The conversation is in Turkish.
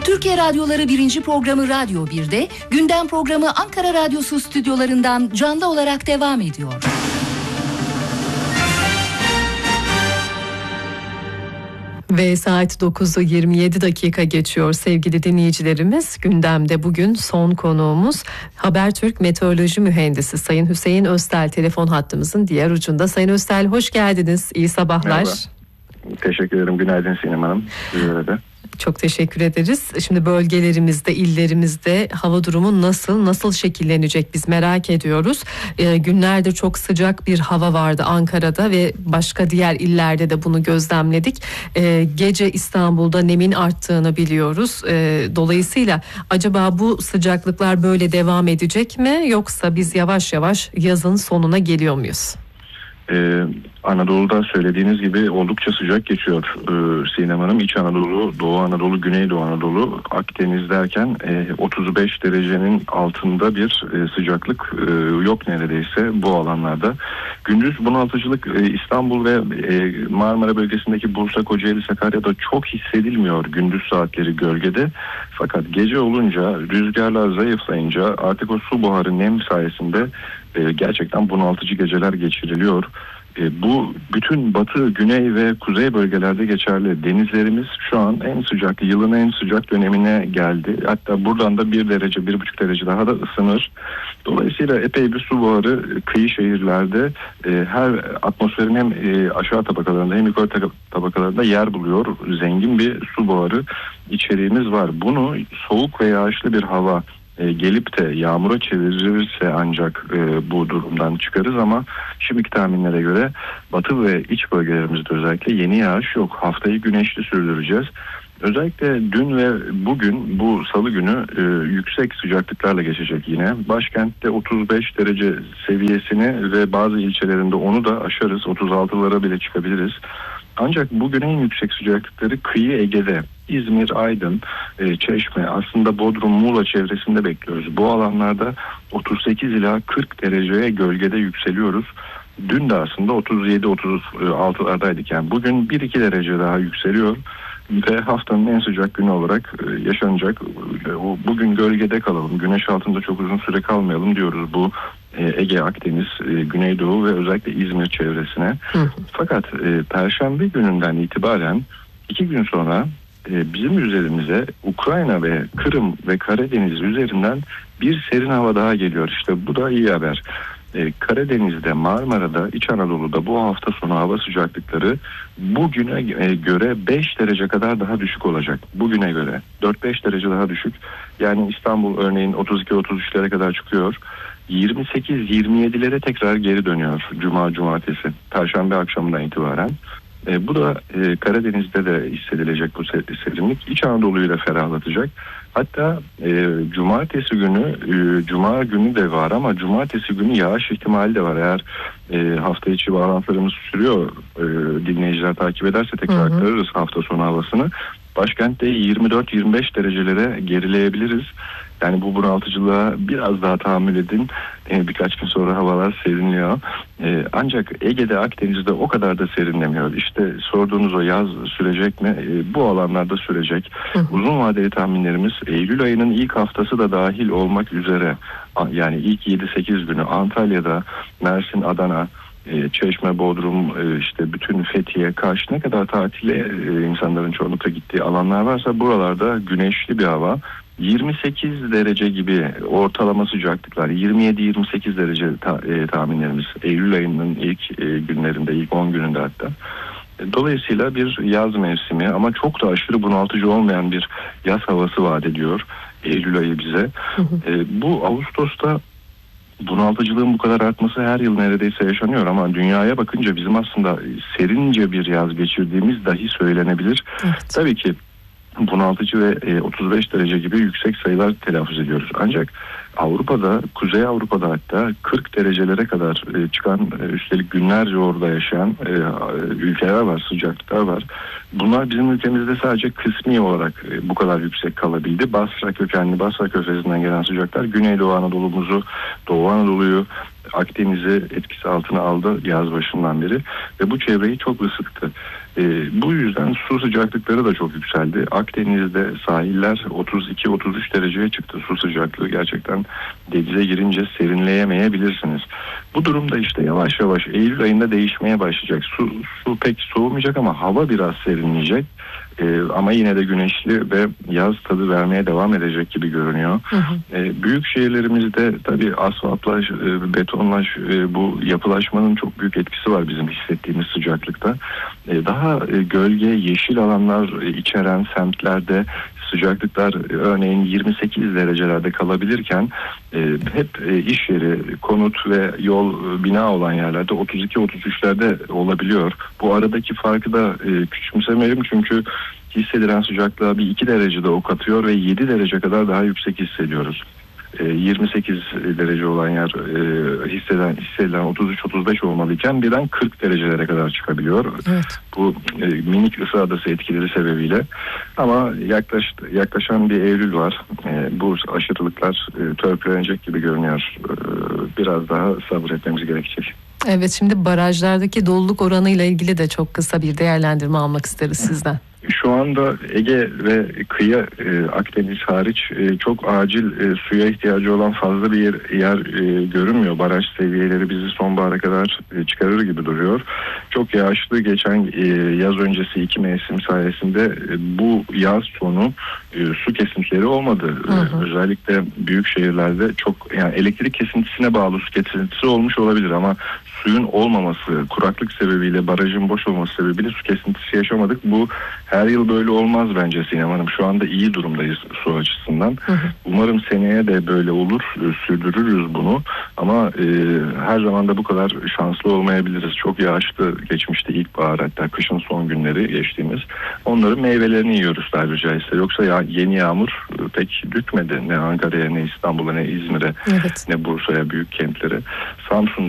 Türkiye Radyoları 1. programı Radyo 1'de, gündem programı Ankara Radyosu stüdyolarından canlı olarak devam ediyor. Ve saat 9'u 27 dakika geçiyor sevgili dinleyicilerimiz. Gündemde bugün son konuğumuz Habertürk Meteoroloji Mühendisi Sayın Hüseyin Öztel telefon hattımızın diğer ucunda. Sayın Öztel, hoş geldiniz. İyi sabahlar. Merhaba. Teşekkür ederim. Günaydın Sinem Hanım. Sizlere de. Çok teşekkür ederiz. Şimdi bölgelerimizde, illerimizde hava durumu nasıl şekillenecek biz merak ediyoruz. Günlerde çok sıcak bir hava vardı Ankara'da ve başka diğer illerde de bunu gözlemledik. Gece İstanbul'da nemin arttığını biliyoruz. Dolayısıyla acaba bu sıcaklıklar böyle devam edecek mi, yoksa biz yavaş yavaş yazın sonuna geliyor muyuz? Anadolu'da söylediğiniz gibi oldukça sıcak geçiyor Sinem Hanım. İç Anadolu, Doğu Anadolu, Güneydoğu Anadolu, Akdeniz derken 35 derecenin altında bir sıcaklık yok neredeyse bu alanlarda. Gündüz bunaltıcılık İstanbul ve Marmara bölgesindeki Bursa, Kocaeli, Sakarya'da çok hissedilmiyor gündüz saatleri gölgede. Fakat gece olunca, rüzgarlar zayıflayınca artık o su buharı nem sayesinde gerçekten bunaltıcı geceler geçiriliyor. Bu bütün batı, güney ve kuzey bölgelerde geçerli. Denizlerimiz şu an en sıcak, yılın en sıcak dönemine geldi. Hatta buradan da 1 derece, 1,5 derece daha da ısınır. Dolayısıyla epey bir su buharı kıyı şehirlerde her atmosferin hem aşağı tabakalarında hem yukarı tabakalarında yer buluyor. Zengin bir su buharı içeriğimiz var. Bunu soğuk ve yağışlı bir hava gelip de yağmura çevirirse ancak bu durumdan çıkarız, ama şimdiki tahminlere göre batı ve iç bölgelerimizde özellikle yeni yağış yok. Haftayı güneşli sürdüreceğiz. Özellikle dün ve bugün, bu salı günü yüksek sıcaklıklarla geçecek yine. Başkentte 35 derece seviyesini ve bazı ilçelerinde onu da aşarız. 36'lara bile çıkabiliriz. Ancak bugün en yüksek sıcaklıkları kıyı Ege'de, İzmir, Aydın, Çeşme, aslında Bodrum, Muğla çevresinde bekliyoruz. Bu alanlarda 38 ila 40 dereceye gölgede yükseliyoruz. Dün de aslında 37-36'lardaydık. Yani bugün 1-2 derece daha yükseliyor ve haftanın en sıcak günü olarak yaşanacak. Bugün gölgede kalalım, güneş altında çok uzun süre kalmayalım diyoruz bu Ege, Akdeniz, Güneydoğu ve özellikle İzmir çevresine. Fakat Perşembe gününden itibaren 2 gün sonra bizim üzerimize Ukrayna ve Kırım ve Karadeniz üzerinden bir serin hava daha geliyor. İşte bu da iyi haber. Karadeniz'de, Marmara'da, İç Anadolu'da bu hafta sonu hava sıcaklıkları bugüne göre 5 derece kadar daha düşük olacak. Bugüne göre 4-5 derece daha düşük. Yani İstanbul örneğin 32-33'lere kadar çıkıyor. 28-27'lere tekrar geri dönüyor cumartesi, perşembe akşamından itibaren. Bu da Karadeniz'de de hissedilecek bu serinlik. İç Anadolu'yu da ferahlatacak. Hatta cumartesi günü, cuma günü de var, ama cumartesi günü yağış ihtimali de var. Eğer hafta içi bağlantılarımız sürüyor, dinleyiciler takip ederse tekrar aktarırız hafta sonu havasını. Başkentte 24-25 derecelere gerileyebiliriz. Yani bu bunaltıcılığa biraz daha tahammül edin. Birkaç gün sonra havalar serinliyor. Ancak Ege'de, Akdeniz'de o kadar da serinlemiyor. İşte sorduğunuz o yaz sürecek mi? Bu alanlarda sürecek. Uzun vadeli tahminlerimiz Eylül ayının ilk haftası da dahil olmak üzere. Yani ilk 7-8 günü Antalya'da, Mersin, Adana, Çeşme, Bodrum, işte bütün Fethiye, Kaş, ne kadar tatile insanların çoğunlukla gittiği alanlar varsa buralarda güneşli bir hava. 28 derece gibi ortalama sıcaklıklar, 27-28 derece tahminlerimiz Eylül ayının ilk günlerinde, ilk 10 gününde hatta. Dolayısıyla bir yaz mevsimi, ama çok da aşırı bunaltıcı olmayan bir yaz havası vaat ediyor Eylül ayı bize. Bu Ağustos'ta bunaltıcılığın bu kadar artması her yıl neredeyse yaşanıyor, ama dünyaya bakınca bizim aslında serince bir yaz geçirdiğimiz dahi söylenebilir. Evet. Tabii ki bunaltıcı ve 35 derece gibi yüksek sayılar telaffuz ediyoruz. Ancak Avrupa'da, Kuzey Avrupa'da hatta 40 derecelere kadar çıkan, üstelik günlerce orada yaşayan ülkeler var, sıcaklıklar var. Bunlar bizim ülkemizde sadece kısmi olarak bu kadar yüksek kalabildi. Basra kökenli, Basra Körfezi'nden gelen sıcaklar Güneydoğu Anadolu'muzu, Doğu Anadolu'yu, Akdeniz'i etkisi altına aldı yaz başından beri ve bu çevreyi çok ısıttı. Bu yüzden su sıcaklıkları da çok yükseldi. Akdeniz'de sahiller 32-33 dereceye çıktı su sıcaklığı. Gerçekten denize girince serinleyemeyebilirsiniz. Bu durumda işte yavaş yavaş Eylül ayında değişmeye başlayacak. Su pek soğumayacak ama hava biraz serinleyecek. Ama yine de güneşli ve yaz tadı vermeye devam edecek gibi görünüyor. Büyük şehirlerimizde tabii asfaltlaş, betonlaş, bu yapılaşmanın çok büyük etkisi var bizim hissettiğimiz sıcaklıkta. Daha gölge, yeşil alanlar içeren semtlerde sıcaklıklar örneğin 28 derecelerde kalabilirken hep iş yeri, konut ve yol, bina olan yerlerde 32-33'lerde olabiliyor. Bu aradaki farkı da küçümsemeyelim çünkü hissedilen sıcaklığa bir 2 derecede ok atıyor ve 7 derece kadar daha yüksek hissediyoruz. 28 derece olan yer hissedilen 33-35 olmalıyken birden 40 derecelere kadar çıkabiliyor. Evet. Bu minik ısı adası etkileri sebebiyle. Ama yaklaşan bir Eylül var. Bu aşırılıklar törpülenecek gibi görünüyor. Biraz daha sabretmemiz gerekecek. Evet, şimdi barajlardaki doluluk oranı ile ilgili de çok kısa bir değerlendirme almak isteriz sizden. Şu anda Ege ve kıyı Akdeniz hariç çok acil suya ihtiyacı olan fazla bir yer görünmüyor. Baraj seviyeleri bizi sonbahara kadar çıkarır gibi duruyor. Çok yağışlı geçen yaz öncesi 2 mevsim sayesinde bu yaz sonu su kesintileri olmadı. Özellikle büyük şehirlerde çok yani elektrik kesintisine bağlı su kesintisi olmuş olabilir ama suyun olmaması, kuraklık sebebiyle barajın boş olması sebebiyle su kesintisi yaşamadık. Bu her yıl böyle olmaz bence Sinem Hanım. Şu anda iyi durumdayız su açısından. Umarım seneye de böyle olur. Sürdürürüz bunu. Ama her zaman da bu kadar şanslı olmayabiliriz. Çok yağışlı geçmişti ilkbahar, hatta kışın son günleri geçtiğimiz. Onların meyvelerini yiyoruz tabiri caizse. Yoksa yeni yağmur pek dökmedi. Ne Ankara'ya, ne İstanbul'a, ne İzmir'e, ne Bursa'ya, büyük kentlere. Samsun